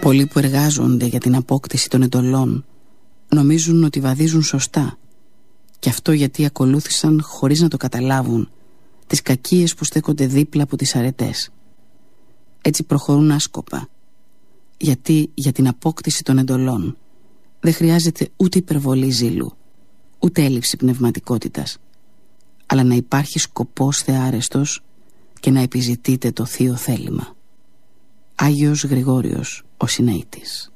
Πολλοί που εργάζονται για την απόκτηση των εντολών νομίζουν ότι βαδίζουν σωστά, και αυτό γιατί ακολούθησαν, χωρίς να το καταλάβουν, τις κακίες που στέκονται δίπλα από τις αρετές. Έτσι προχωρούν άσκοπα, γιατί για την απόκτηση των εντολών δεν χρειάζεται ούτε υπερβολή ζήλου, ούτε έλλειψη πνευματικότητας, αλλά να υπάρχει σκοπός θεάρεστος και να επιζητείτε το θείο θέλημα. Άγιος Γρηγόριος ο Συναήτης.